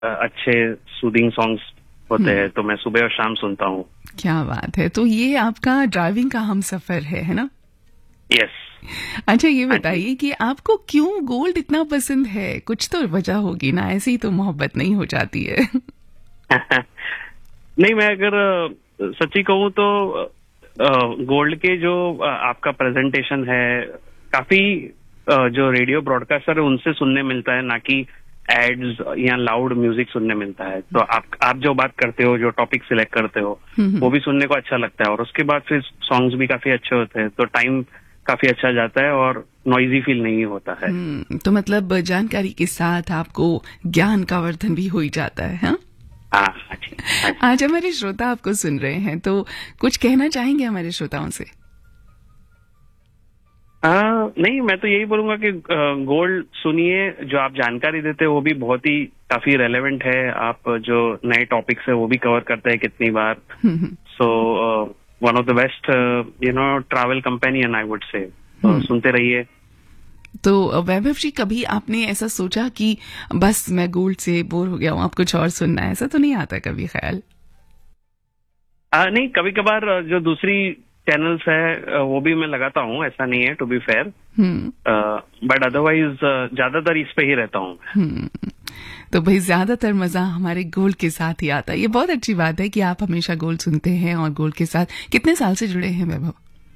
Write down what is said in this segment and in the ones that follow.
अच्छे soothing songs होते हैं, तो मैं सुबह और शाम सुनता हूँ। क्या बात है। तो ये आपका ड्राइविंग का हम सफर है ना? यस। अच्छा, ये बताइए कि आपको क्यों गोल्ड इतना पसंद है? कुछ तो वजह होगी ना, ऐसे ही तो मोहब्बत नहीं हो जाती है। नहीं, मैं अगर सच्ची कहूँ तो गोल्ड के जो आपका प्रेजेंटेशन है, काफी जो रेडियो ब्रॉडकास्टर है उनसे सुनने मिलता है, ना कि एड्स या लाउड म्यूजिक सुनने मिलता है। तो आप जो बात करते हो, जो टॉपिक सिलेक्ट करते हो, वो भी सुनने को अच्छा लगता है, और उसके बाद फिर सॉन्ग्स भी काफी अच्छे होते हैं, तो टाइम काफी अच्छा जाता है और नॉइजी फील नहीं होता है। तो मतलब जानकारी के साथ आपको ज्ञान का वर्धन भी हो ही जाता है। हाँ, आज हमारे श्रोता आपको सुन रहे हैं, तो कुछ कहना चाहेंगे हमारे श्रोताओं से? नहीं, मैं तो यही बोलूंगा कि गोल्ड सुनिए, जो आप जानकारी देते हैं वो भी बहुत ही काफी रेलेवेंट है। आप जो नए टॉपिक्स है वो भी कवर करते हैं कितनी बार। So one of the best travel companion I would say. सुनते रहिए। तो वैभव जी, कभी आपने ऐसा सोचा कि बस मैं गोल्ड से बोर हो गया हूँ, आप कुछ और सुनना है? ऐसा तो नहीं आता कभी ख्याल? नहीं, कभी कभार जो दूसरी चैनल्स है वो भी मैं लगाता हूँ, ऐसा नहीं है, to be fair. But otherwise ज्यादातर इस पे ही रहता हूँ। तो भाई ज्यादातर मजा हमारे गोल्ड के साथ ही आता है। ये बहुत अच्छी बात है कि आप हमेशा गोल्ड सुनते हैं। और गोल्ड के साथ कितने साल से जुड़े हैं वैभव?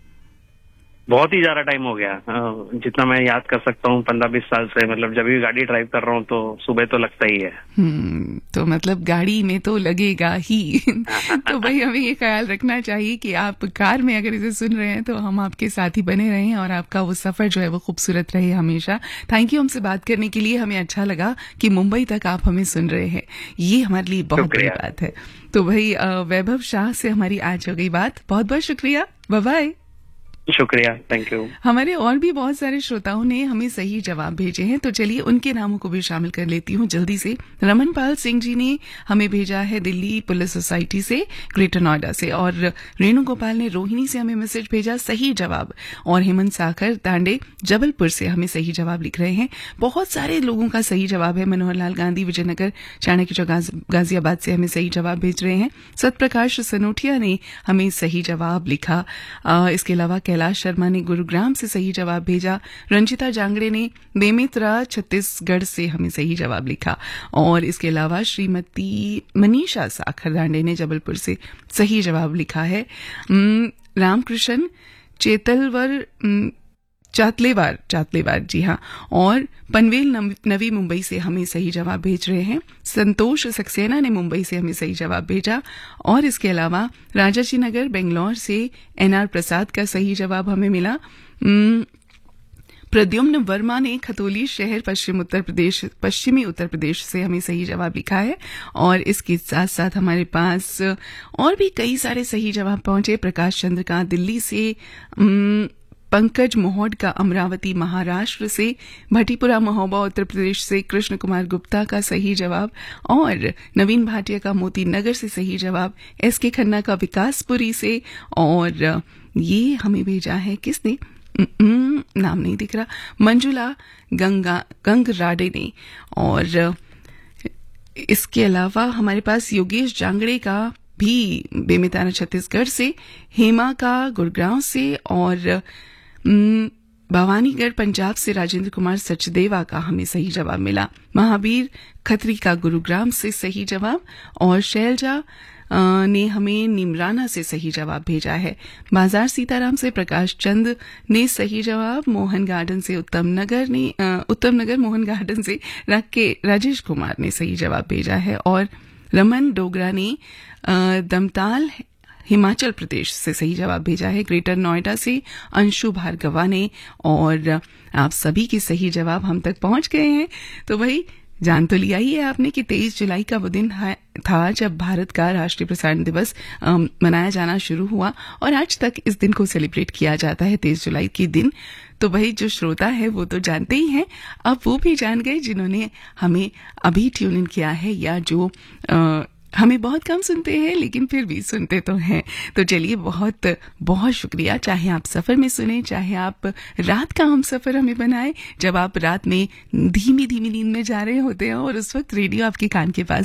बहुत ही ज्यादा टाइम हो गया, जितना मैं याद कर सकता हूँ 15-20 साल से। मतलब जब भी गाड़ी ड्राइव कर रहा हूँ तो सुबह तो लगता ही है। तो मतलब गाड़ी में तो लगेगा ही। तो भाई हमें ये ख्याल रखना चाहिए कि आप कार में अगर इसे सुन रहे हैं तो हम आपके साथ ही बने रहें, और आपका वो सफर जो है वो खूबसूरत रहे हमेशा। थैंक यू हमसे बात करने के लिए। हमें अच्छा लगा कि मुंबई तक आप हमें सुन रहे हैं, ये हमारे लिए बहुत बड़ी बात है। तो भाई वैभव शाह से हमारी आज हो गई बात। बहुत बहुत शुक्रिया, बाय बाय। शुक्रिया, थैंक यू। हमारे और भी बहुत सारे श्रोताओं ने हमें सही जवाब भेजे हैं, तो चलिए उनके नामों को भी शामिल कर लेती हूँ जल्दी से। रमनपाल सिंह जी ने हमें भेजा है दिल्ली पुलिस सोसाइटी से, ग्रेटर नोएडा से, और रेणु गोपाल ने रोहिणी से हमें मैसेज भेजा सही जवाब, और हेमंत साखर तांडे जबलपुर से हमें सही जवाब लिख रहे हैं। बहुत सारे लोगों का सही जवाब है। मनोहर लाल गांधी विजयनगर चाणक्य चौक गाजियाबाद से हमें सही जवाब भेज रहे हैं। सतप्रकाश सनोटिया ने हमें सही जवाब लिखा। इसके अलावा कैलाश शर्मा ने गुरुग्राम से सही जवाब भेजा। रंजिता जांगड़े ने बेमेतरा छत्तीसगढ़ से हमें सही जवाब लिखा। और इसके अलावा श्रीमती मनीषा साखरदांडे ने जबलपुर से सही जवाब लिखा है। रामकृष्ण चेतलवर चातलेवार जी हाँ, और पनवेल नवी मुंबई से हमें सही जवाब भेज रहे हैं। संतोष सक्सेना ने मुंबई से हमें सही जवाब भेजा। और इसके अलावा राजाजी नगर बेंगलोर से एनआर प्रसाद का सही जवाब हमें मिला। प्रद्युम्न वर्मा ने खतौली शहर पश्चिमी उत्तर प्रदेश से हमें सही जवाब लिखा है। और इसके साथ साथ हमारे पास और भी कई सारे सही जवाब पहुंचे। प्रकाश चंद्र का दिल्ली से, पंकज मोहड का अमरावती महाराष्ट्र से, भटीपुरा महोबा उत्तर प्रदेश से कृष्ण कुमार गुप्ता का सही जवाब, और नवीन भाटिया का मोती नगर से सही जवाब, एसके खन्ना का विकासपुरी से। और ये हमें भेजा है किसने, नाम नहीं दिख रहा, मंजुला गंगराडे ने। और इसके अलावा हमारे पास योगेश जांगड़े का भी बेमेतरा छत्तीसगढ़ से, हेमा का गुड़गांव से, और भवानीगढ़ पंजाब से राजेंद्र कुमार सचदेवा का हमें सही जवाब मिला। महावीर खत्री का गुरुग्राम से सही जवाब, और शैलजा ने हमें निमराना से सही जवाब भेजा है। बाजार सीताराम से प्रकाश चंद ने सही जवाब। मोहन गार्डन से उत्तम नगर मोहन गार्डन से राजेश कुमार ने सही जवाब भेजा है। और रमन डोगरा ने दमताल हिमाचल प्रदेश से सही जवाब भेजा है। ग्रेटर नोएडा से अंशु भार्गवा ने। और आप सभी के सही जवाब हम तक पहुंच गए हैं। तो भाई जान तो लिया ही है आपने कि 23 जुलाई का वो दिन था जब भारत का राष्ट्रीय प्रसारण दिवस मनाया जाना शुरू हुआ, और आज तक इस दिन को सेलिब्रेट किया जाता है 23 जुलाई के दिन। तो भाई जो श्रोता है वो तो जानते ही हैं, अब वो भी जान गए जिन्होंने हमें अभी ट्यून इन किया है, या जो हमें बहुत कम सुनते हैं, लेकिन फिर भी सुनते तो हैं। तो चलिए, बहुत बहुत शुक्रिया। चाहे आप सफर में सुने, चाहे आप रात का हम सफर हमें बनाए, जब आप रात में धीमी धीमी नींद में जा रहे होते हैं और उस वक्त रेडियो आपके कान के पास